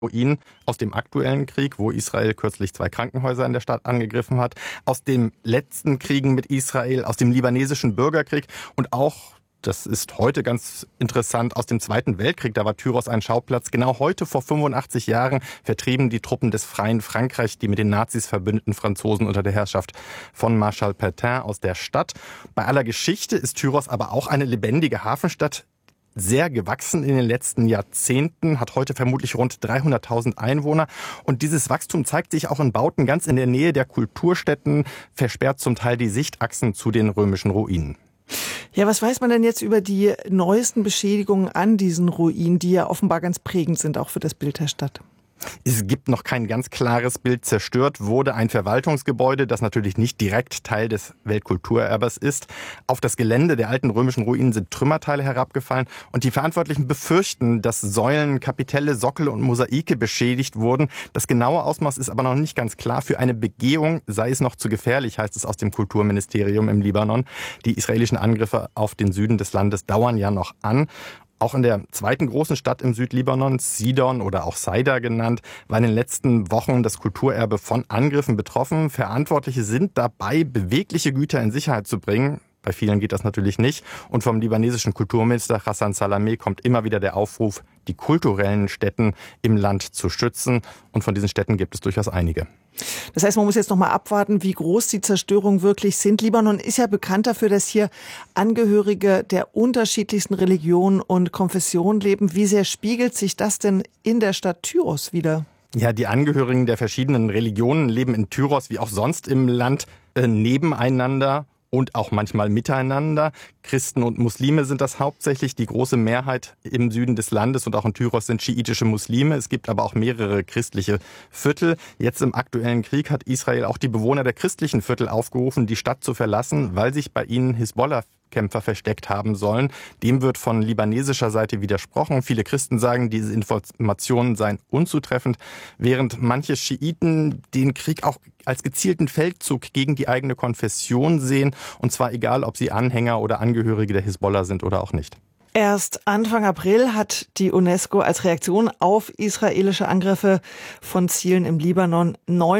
Ruinen aus dem aktuellen Krieg, wo Israel kürzlich 2 Krankenhäuser in der Stadt angegriffen hat, aus den letzten Kriegen mit Israel, aus dem libanesischen Bürgerkrieg und auch, das ist heute ganz interessant, aus dem Zweiten Weltkrieg. Da war Tyros ein Schauplatz. Genau heute, vor 85 Jahren, vertrieben die Truppen des Freien Frankreich die mit den Nazis verbündeten Franzosen unter der Herrschaft von Marschall Pétain aus der Stadt. Bei aller Geschichte ist Tyros aber auch eine lebendige Hafenstadt, sehr gewachsen in den letzten Jahrzehnten, hat heute vermutlich rund 300.000 Einwohner. Und dieses Wachstum zeigt sich auch in Bauten ganz in der Nähe der Kulturstätten, versperrt zum Teil die Sichtachsen zu den römischen Ruinen. Ja, was weiß man denn jetzt über die neuesten Beschädigungen an diesen Ruinen, die ja offenbar ganz prägend sind, auch für das Bild der Stadt? Es gibt noch kein ganz klares Bild. Zerstört wurde ein Verwaltungsgebäude, das natürlich nicht direkt Teil des Weltkulturerbes ist. Auf das Gelände der alten römischen Ruinen sind Trümmerteile herabgefallen und die Verantwortlichen befürchten, dass Säulen, Kapitelle, Sockel und Mosaike beschädigt wurden. Das genaue Ausmaß ist aber noch nicht ganz klar. Für eine Begehung sei es noch zu gefährlich, heißt es aus dem Kulturministerium im Libanon. Die israelischen Angriffe auf den Süden des Landes dauern ja noch an. Auch in der zweiten großen Stadt im Südlibanon, Sidon oder auch Saida genannt, war in den letzten Wochen das Kulturerbe von Angriffen betroffen. Verantwortliche sind dabei, bewegliche Güter in Sicherheit zu bringen. Bei vielen geht das natürlich nicht. Und vom libanesischen Kulturminister Hassan Salameh kommt immer wieder der Aufruf, die kulturellen Stätten im Land zu schützen. Und von diesen Städten gibt es durchaus einige. Das heißt, man muss jetzt noch mal abwarten, wie groß die Zerstörungen wirklich sind. Libanon ist ja bekannt dafür, dass hier Angehörige der unterschiedlichsten Religionen und Konfessionen leben. Wie sehr spiegelt sich das denn in der Stadt Tyros wider? Ja, die Angehörigen der verschiedenen Religionen leben in Tyros wie auch sonst im Land nebeneinander und auch manchmal miteinander. Christen und Muslime sind das hauptsächlich. Die große Mehrheit im Süden des Landes und auch in Tyros sind schiitische Muslime. Es gibt aber auch mehrere christliche Viertel. Jetzt im aktuellen Krieg hat Israel auch die Bewohner der christlichen Viertel aufgerufen, die Stadt zu verlassen, weil sich bei ihnen Hisbollah-Kämpfer versteckt haben sollen. Dem wird von libanesischer Seite widersprochen. Viele Christen sagen, diese Informationen seien unzutreffend, während manche Schiiten den Krieg auch als gezielten Feldzug gegen die eigene Konfession sehen. Und zwar egal, ob sie Anhänger oder Angehörige der Hisbollah sind oder auch nicht. Erst Anfang April hat die UNESCO als Reaktion auf israelische Angriffe von Zielen im Libanon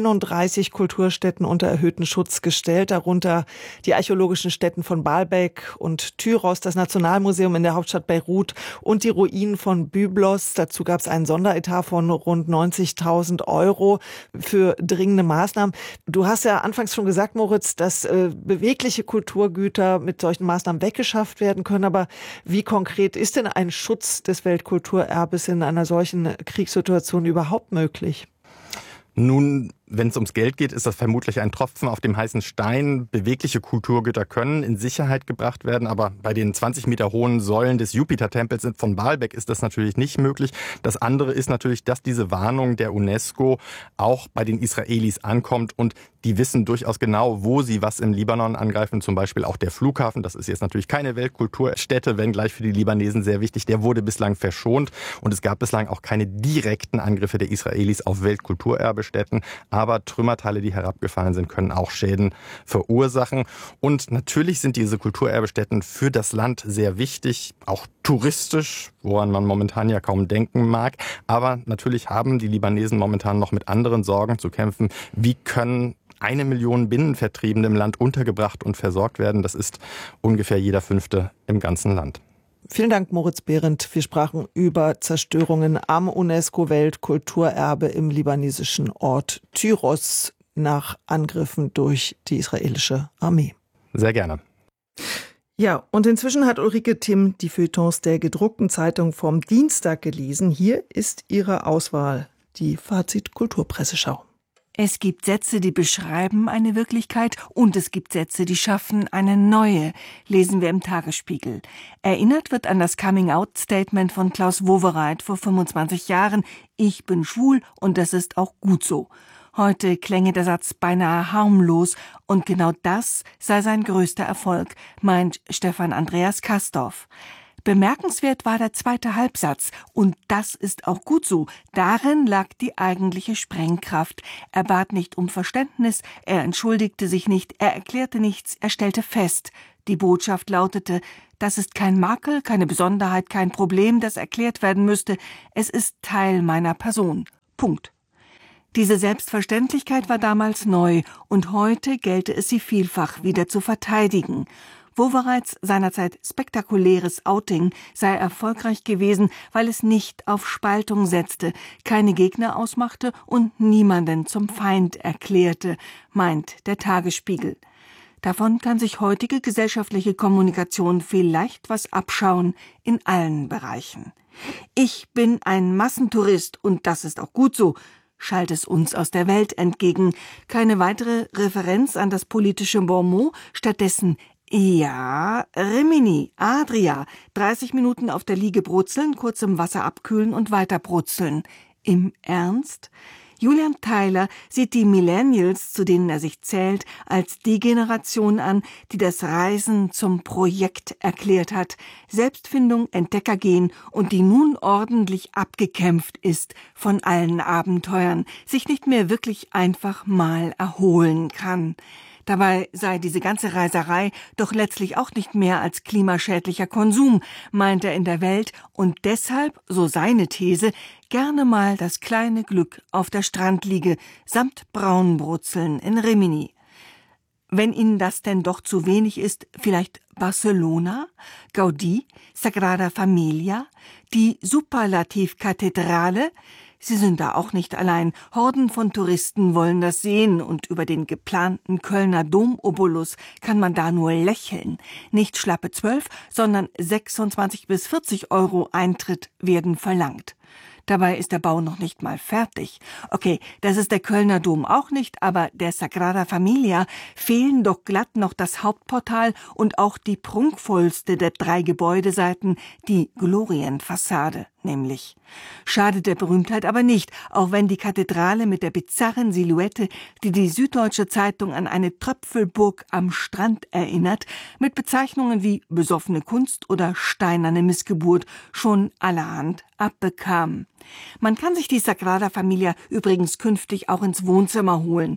39 Kulturstätten unter erhöhten Schutz gestellt, darunter die archäologischen Stätten von Baalbek und Tyros, das Nationalmuseum in der Hauptstadt Beirut und die Ruinen von Byblos. Dazu gab es einen Sonderetat von rund 90.000 € für dringende Maßnahmen. Du hast ja anfangs schon gesagt, Moritz, dass bewegliche Kulturgüter mit solchen Maßnahmen weggeschafft werden können, aber wie konkret ist denn ein Schutz des Weltkulturerbes in einer solchen Kriegssituation überhaupt möglich? Nun, wenn es ums Geld geht, ist das vermutlich ein Tropfen auf dem heißen Stein. Bewegliche Kulturgüter können in Sicherheit gebracht werden, aber bei den 20 Meter hohen Säulen des Jupiter-Tempels von Baalbek ist das natürlich nicht möglich. Das andere ist natürlich, dass diese Warnung der UNESCO auch bei den Israelis ankommt und die wissen durchaus genau, wo sie was im Libanon angreifen, zum Beispiel auch der Flughafen. Das ist jetzt natürlich keine Weltkulturstätte, wenngleich für die Libanesen sehr wichtig. Der wurde bislang verschont und es gab bislang auch keine direkten Angriffe der Israelis auf Weltkulturerbestätten. Aber Trümmerteile, die herabgefallen sind, können auch Schäden verursachen. Und natürlich sind diese Kulturerbestätten für das Land sehr wichtig, auch touristisch, woran man momentan ja kaum denken mag. Aber natürlich haben die Libanesen momentan noch mit anderen Sorgen zu kämpfen. Wie können 1 Million Binnenvertriebene im Land untergebracht und versorgt werden? Das ist ungefähr jeder 5. im ganzen Land. Vielen Dank, Moritz Behrendt. Wir sprachen über Zerstörungen am UNESCO-Weltkulturerbe im libanesischen Ort Tyros nach Angriffen durch die israelische Armee. Sehr gerne. Ja, und inzwischen hat Ulrike Timm die Feuilletons der gedruckten Zeitung vom Dienstag gelesen. Hier ist ihre Auswahl, die Fazit-Kulturpresseschau. Es gibt Sätze, die beschreiben eine Wirklichkeit und es gibt Sätze, die schaffen eine neue, lesen wir im Tagesspiegel. Erinnert wird an das Coming-out-Statement von Klaus Wowereit vor 25 Jahren. Ich bin schwul und das ist auch gut so. Heute klänge der Satz beinahe harmlos und genau das sei sein größter Erfolg, meint Stefan Andreas Kastorf. Bemerkenswert war der zweite Halbsatz. Und das ist auch gut so. Darin lag die eigentliche Sprengkraft. Er bat nicht um Verständnis, er entschuldigte sich nicht, er erklärte nichts, er stellte fest. Die Botschaft lautete, Das ist kein Makel, keine Besonderheit, kein Problem, das erklärt werden müsste. Es ist Teil meiner Person. Punkt. Diese Selbstverständlichkeit war damals neu und heute gelte es, sie vielfach wieder zu verteidigen. Wowereits seinerzeit spektakuläres Outing sei erfolgreich gewesen, weil es nicht auf Spaltung setzte, keine Gegner ausmachte und niemanden zum Feind erklärte, meint der Tagesspiegel. Davon kann sich heutige gesellschaftliche Kommunikation vielleicht was abschauen in allen Bereichen. Ich bin ein Massentourist und das ist auch gut so, schallt es uns aus der Welt entgegen. Keine weitere Referenz an das politische Bonmot, stattdessen ja, Rimini, Adria, 30 Minuten auf der Liege brutzeln, kurz im Wasser abkühlen und weiter brutzeln. Im Ernst? Julian Theiler sieht die Millennials, zu denen er sich zählt, als die Generation an, die das Reisen zum Projekt erklärt hat, Selbstfindung, Entdeckergehen und die nun ordentlich abgekämpft ist von allen Abenteuern, sich nicht mehr wirklich einfach mal erholen kann. Dabei sei diese ganze Reiserei doch letztlich auch nicht mehr als klimaschädlicher Konsum, meint er in der Welt, und deshalb, so seine These, gerne mal das kleine Glück auf der Strandliege samt Braunbrutzeln in Rimini. Wenn Ihnen das denn doch zu wenig ist, vielleicht Barcelona, Gaudí, Sagrada Familia, die Superlativkathedrale. Sie sind da auch nicht allein. Horden von Touristen wollen das sehen und über den geplanten Kölner Domobolus kann man da nur lächeln. Nicht schlappe 12, sondern 26 bis 40 € Eintritt werden verlangt. Dabei ist der Bau noch nicht mal fertig. Okay, das ist der Kölner Dom auch nicht, aber der Sagrada Familia fehlen doch glatt noch das Hauptportal und auch die prunkvollste der 3 Gebäudeseiten, die Glorienfassade nämlich. Schadet der Berühmtheit aber nicht, auch wenn die Kathedrale mit der bizarren Silhouette, die die Süddeutsche Zeitung an eine Tröpfelburg am Strand erinnert, mit Bezeichnungen wie besoffene Kunst oder steinerne Missgeburt schon allerhand abbekam. Man kann sich die Sagrada Familia übrigens künftig auch ins Wohnzimmer holen.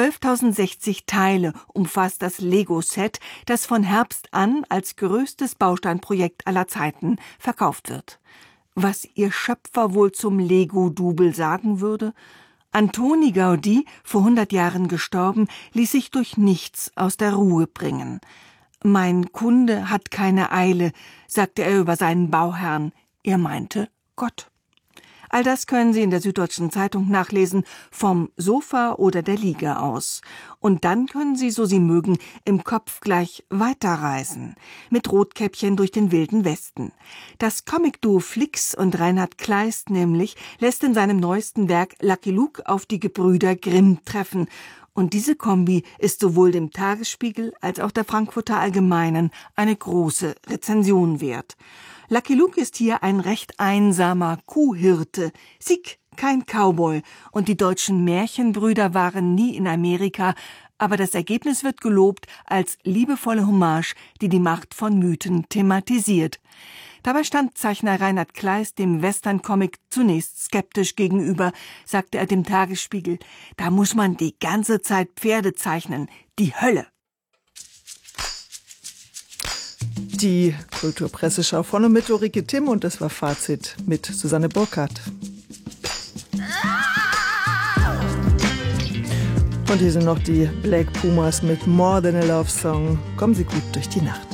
12.060 Teile umfasst das Lego-Set, das von Herbst an als größtes Bausteinprojekt aller Zeiten verkauft wird. Was ihr Schöpfer wohl zum Lego-Double sagen würde? Antoni Gaudí, vor 100 Jahren gestorben, ließ sich durch nichts aus der Ruhe bringen. »Mein Kunde hat keine Eile«, sagte er über seinen Bauherrn. Er meinte Gott. All das können Sie in der Süddeutschen Zeitung nachlesen, vom Sofa oder der Liege aus. Und dann können Sie, so Sie mögen, im Kopf gleich weiterreisen. Mit Rotkäppchen durch den wilden Westen. Das Comicduo Flix und Reinhard Kleist nämlich lässt in seinem neuesten Werk Lucky Luke auf die Gebrüder Grimm treffen. Und diese Kombi ist sowohl dem Tagesspiegel als auch der Frankfurter Allgemeinen eine große Rezension wert. Lucky Luke ist hier ein recht einsamer Kuhhirte. Sieg, kein Cowboy. Und die deutschen Märchenbrüder waren nie in Amerika, aber das Ergebnis wird gelobt als liebevolle Hommage, die die Macht von Mythen thematisiert. Dabei stand Zeichner Reinhard Kleist dem Western-Comic zunächst skeptisch gegenüber, sagte er dem Tagesspiegel. Da muss man die ganze Zeit Pferde zeichnen. Die Hölle. Die Kulturpresseschau von und mit Ulrike Timm, und das war Fazit mit Susanne Burkhardt. Und hier sind noch die Black Pumas mit More Than a Love Song. Kommen Sie gut durch die Nacht.